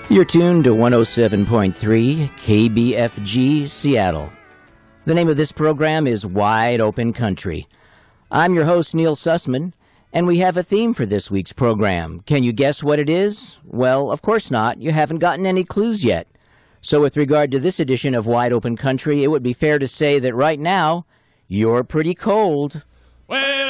You're tuned to 107.3 KBFG Seattle. The name of this program is Wide Open Country. I'm your host, Neil Sussman, and we have a theme for this week's program. Can you guess what it is? Well, of course not. You haven't gotten any clues yet. So with regard to this edition of Wide Open Country, it would be fair to say that right now, you're pretty cold. Well,